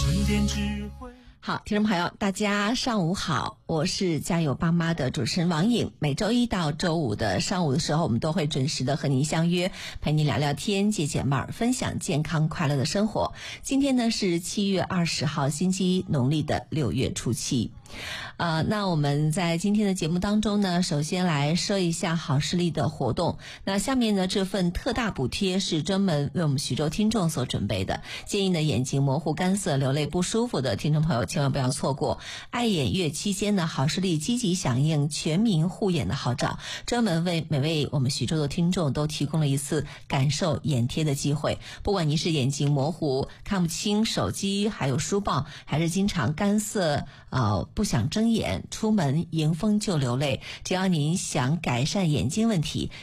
纯点智慧。 好，听众朋友，大家上午好，我是家有爸妈的主持人王颖。每周一到周五的上午的时候，我们都会准时的和您相约，陪您聊聊天，解解闷儿，分享健康快乐的生活。今天呢是7月20号，星期一，农历的6月初7。那我们在今天的节目当中呢，首先来说一下好视力的活动。那下面呢，这份特大补贴是专门为我们徐州听众所准备的，建议呢眼睛模糊、干涩、流泪不舒服的听众朋友千万不要错过。爱眼月期间呢，好视力积极响应全民护眼的号召，专门为每位我们徐州的听众都提供了一次感受眼贴的机会。不管您是眼睛模糊、看不清手机还有书报，还是经常干涩不想睁眼，出门迎风就流泪，只要您想改善眼睛问题，